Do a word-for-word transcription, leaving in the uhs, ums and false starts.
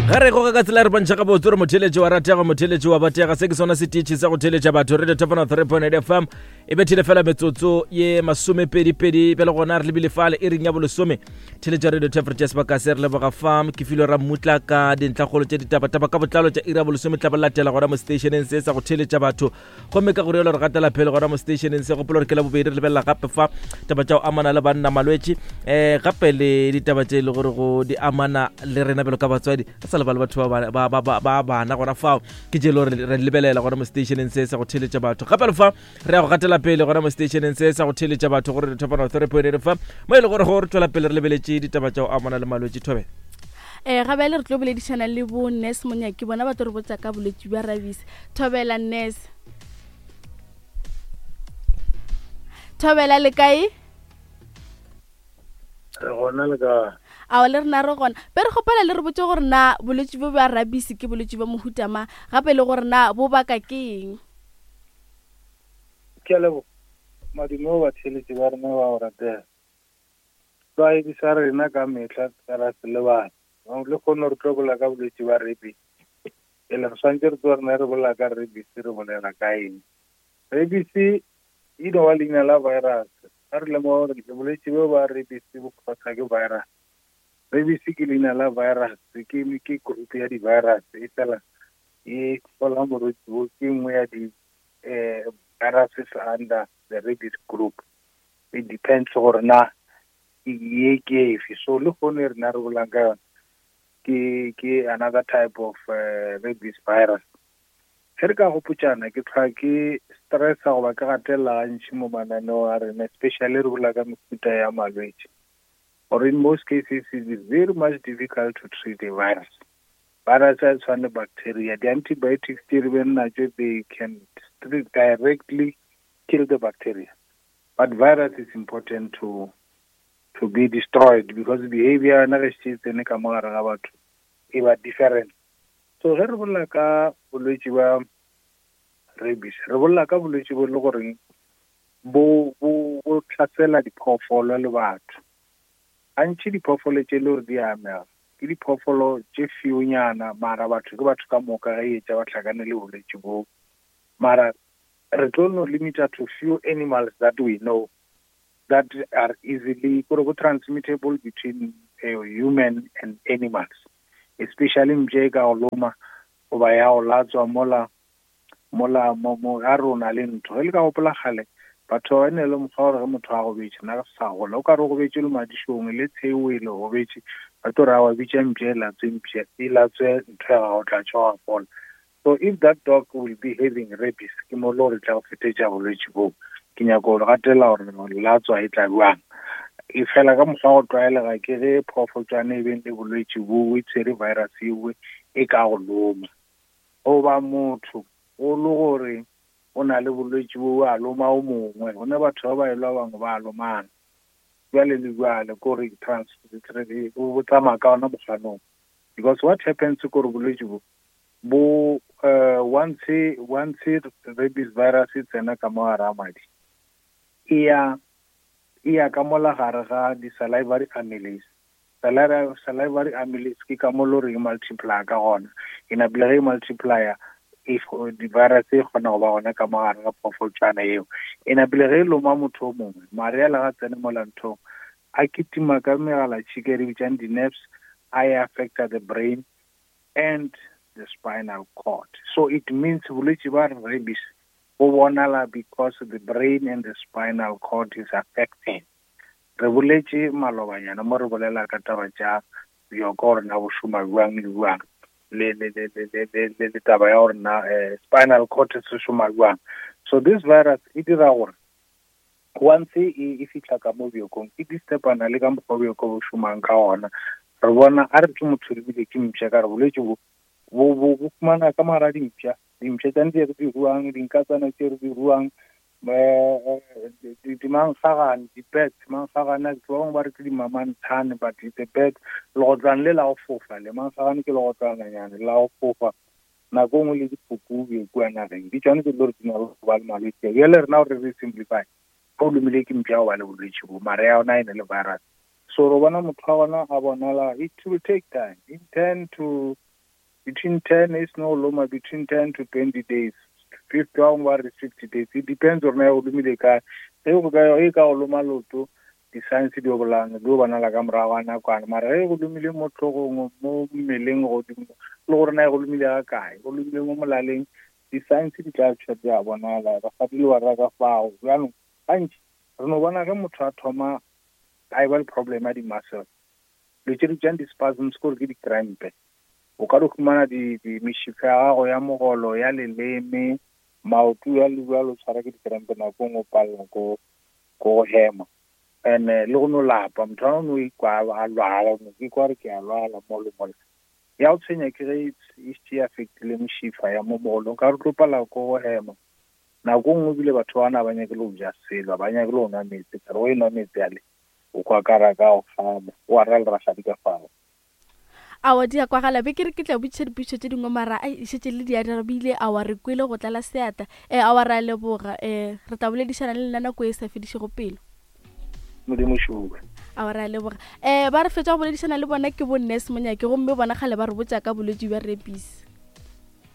ga re go ka tsela re bontšha ga botse gore motheletši wa ratega motheletši wa batega se ke sona setitši sa go theletša batho radio tefano three point eight F M e be thile fela metsotso ye masomepedipedi pele gona re lebile fale e reng ya bolesome theletša radio tefano tša sebaka se re leboga fam ke filo ra mmutla ka dintlhagolo tše ditabataba ka botlalo tša ira bolesome tla bolatela gona mo stationeng se sa go theletša batho gomme ka gore yolo re gatela phele gona mo stationeng se gopolo re ke la bobedi re lebelela gape fa taba tša go amana le banna malwetši um gape le ditaba tše e le gore go di amana le rena belo ka batswadi sa le ba le batho ba ba ba ba bana gona fao ke je lo re lebelela gona mo stationeng se sa go theletša batho gape le fa re ya go gatela pele gona mo stationeng se sa go theletša batho gore Tefano three point eight F M mo ile gore go re tswela pele re lebeletše ditaba tša go amana le malwetši thobe eh ga ba le re tlo boledišana le bo nurse Monyaki bona ba tlo re botsa ka bolwetši ba rabies thobela nurse thobela le kae re gona le ka a le rena re gona pe re gopela le re botse gore na bolwetši bo ba rabies ke bolwetši ba mohutama gape le gore na bo baka ke eng ke lebo madimo ba theletše ba rena ba o ratela ba e di sa rena ka metla ka se le bana le kgone re tlo bola ka bolwetši ba rabies e le swantse re tlo rena re bola ka rabies re bolela ka eng rabies e no wa leina la virus a re le mo re bolwetši bo ba rabies bo kgotsa ke virus rabies ke leina la virus ke ke group ya di virus e fela e fola morwetši bo ke nngwe ya di eh viruses under the rabies group. It depends on na ye ke efe so le gone re na re bolang ka ke ke another type of uh, rabies virus. Re ka go putsana ke tla ke stress go ba ka gatela ntši mo mananeo a rena especially re bola ka mefuta ya malwetši. Or in most cases it is very much difficult to treat a virus. Viruses and bacteria, the antibiotics they can directly kill the bacteria. But virus is important to to be destroyed because behavior analysis and about it different. So re bola ka bolwetši ba rabies. Re bola ka bolwetši bo le gore bo bo bo tlhasela diphoofolo le batho. Antši diphoofolo tše le gore di amega ke diphoofolo tše fiunyana mara batho ke batho ka moka ga etša ba tlhakane le bolwetši bo mara re tlo no limit to few animals that we know that are easily transmittable between uh, human and animals, especially mje ka oloma o ba ya o latswa mola mola mo mo a rona le ntho e le ka gopola gale batho ba ne le mokgwa gore motho a go betše na sa go la o ka re go betše le madišong le tsheoele go betše batho ra wa bitša mje la tsempše e la tswe ntho ya go tla tšwa fola. So if that dog will be having rabies, ke mo lo re tla go fetetša bolwetši bo ke nyako go gatela gore la tswa e tla buang e fela ka mokgwa go tlwaelega ke ge phofotšwane e beng le bolwetši bo e tshwere virus ewe e ka go loma o ba motho o le gore o na le bolwetši bo a loma o mongwe go ne batho ba ba elwa bangwe ba lomana jwale le jwale kore o tsamaya ka ona bokganong because what happens kore bolwetši bo bo uh, once once rabies virus e tsena ka mo gare a madi e ya e ya ka mola gare ga di salivary amylase salivary amylase ke ka mo lo re multiply ka gona ina bile ge multiplier if di virus e gona go ba gona ka mo gare ga phofotšana eo ina bile ge lo ma motho o mongwe mare ya la ga tsene mo lantho a kitima ka megala tšhikere bitšang di nerves I affect the brain and the spinal cord. So it means bolwetši ba rabies bo bonala because the brain and the spinal cord is affected. Re boletše malobanyana mo re bolela ka taba tša bjoko gore na bo šoma bjang le bjang le le le le le taba ya gore na spinal cord se šoma bjang. So this virus e dira gore once e fitlha ka mo bjokong e distepana le ka mokgwa bjoko bo šomang ka ona re bona a re ke motho re bile ke mpša ka re bolwetši bo bo bo bo fumana ka mara dimpša dimpša tša ntse re di ruang dinkatsana tše re di ruang dimangfagane di-birds mangfagane ke bangwe ba re ke dimamantshane but the bird legotlane le la go fofa le mangfagane ke legotlananyane la go fofa nako ngwe le diphupu bekuanageng di tšwanetse le gore di na le go ba le malwetši bjale rena gore re simplify ga o lomile ke mpša go ba le bolwetši bo mare ya ona e ne le virus so re bona motho wa gona a bonala it will take time in ten to between ten is no loma between ten to twenty days. fifty wa is fifty days. It depends on how lumile ka. E go ka e ka loma loto di signs di obolang do bana la ka mrawana kwa mara e go lumile mo tlogong mo mmeleng go di le gore na go lumile ka kae go lumile mo molaleng di signs di tla tsha ya bona la ba fadile wa ra ka fao jalo antsi re no bona ke motho a thoma tribal problem ya di-muscle le tse di tsang di-spasms kore ke di-crampe o ka re khumana di-meshifa ya gago ya mogolo ya leleme maoto ya lebualo tshwara ke di-crampe nakong o palela ko go hema and le go no lapa motho a no ikwa a lwala ke kwa re ke a lwala mo le mo ya o tshenya ke ge e affectile meshifa ya mo mogolong ka re tlo pala ko go hema nakong o bile batho bana ba nyake le go ja selo ba nyake le go nwa metsi kare o e nwa metsi ale o kwa kara ka o gama o a rala ragadi ka fao a wa dia kwa gala be ke re ke tla butse diputso tse dingwe mara a isetse le dia re bile a wa re kwele go tlala seata e a wa ra leboga e re taboledisana le nna ko e sa fediše go pelo modimo shuba a wa ra leboga e ba re fetsa go boledisana le bona ke bo nurse monyake go mme bona gale ba re botsa ka bolwetse ba rabies